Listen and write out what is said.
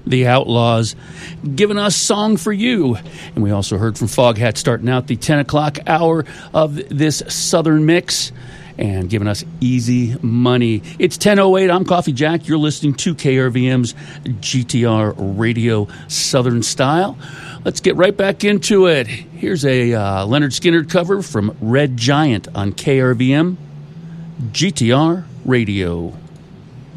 The Outlaws, giving us Song for You. And we also heard from Foghat starting out the 10 o'clock hour of this Southern Mix and giving us Easy Money. It's 10:08. I'm Coffee Jack. You're listening to KRVM's GTR Radio Southern Style. Let's get right back into it. Here's a Lynyrd Skynyrd cover from Red Giant on KRVM GTR Radio.